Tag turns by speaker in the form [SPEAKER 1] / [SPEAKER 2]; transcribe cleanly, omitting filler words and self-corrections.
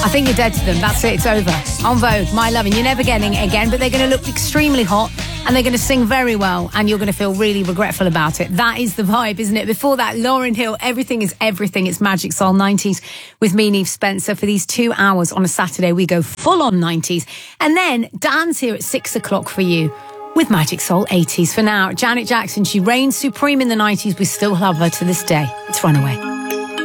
[SPEAKER 1] I think you're dead to them. That's it. It's over. On Vogue, My Lovin'. You're never getting it again, but they're going to look extremely hot and they're going to sing very well and you're going to feel really regretful about it. That is the vibe, isn't it? Before that, Lauryn Hill, Everything is Everything. It's Magic Soul 90s with me, Neve Spencer. For these 2 hours on a Saturday, we go full on 90s. And then Dan's here at 6 o'clock for you with Magic Soul 80s. For now, Janet Jackson, she reigned supreme in the 90s. We still love her to this day. It's Runaway.